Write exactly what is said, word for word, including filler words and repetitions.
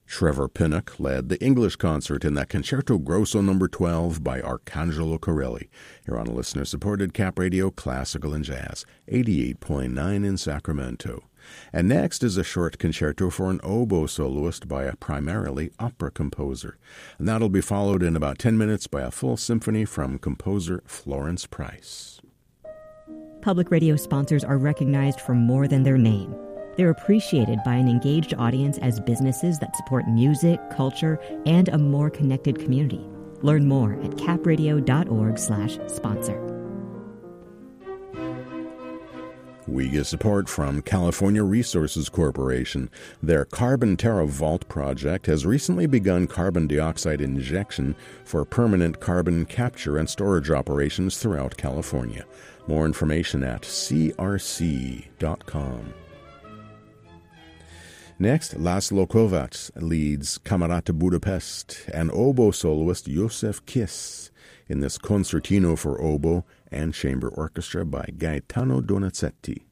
Trevor Pinnock led the English concert in that Concerto Grosso number twelve by Arcangelo Corelli, here on a listener-supported Cap Radio Classical and Jazz, eighty-eight point nine in Sacramento. And next is a short concerto for an oboe soloist by a primarily opera composer. And that'll be followed in about ten minutes by a full symphony from composer Florence Price. Public radio sponsors are recognized for more than their name. They're appreciated by an engaged audience as businesses that support music, culture, and a more connected community. Learn more at capradio.org slash sponsor. We get support from California Resources Corporation. Their Carbon Terra Vault project has recently begun carbon dioxide injection for permanent carbon capture and storage operations throughout California. More information at c r c dot com. Next, Laszlo Kovacs leads Camerata Budapest and oboe soloist Josef Kiss in this concertino for oboe and chamber orchestra by Gaetano Donizetti.